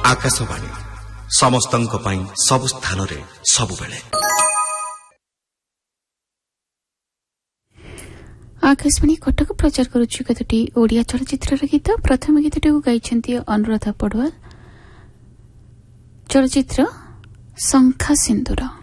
आकाशवाणी समस्तଙ୍କ ପାଇଁ ସବୁ ସ୍ଥାନରେ ସବୁବେଳେ। आकाशवाणी कटक प्रचार करुच्छु केतोटी ओडिया चलचित्रर गीत। प्रथम गीतटीକୁ गाइछन्ती अनुराधा पडवाल। चलचित्र शंखा सिंदूर।